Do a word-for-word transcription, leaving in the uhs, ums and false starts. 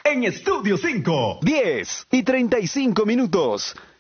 en Estudio cinco. diez y treinta y cinco minutos.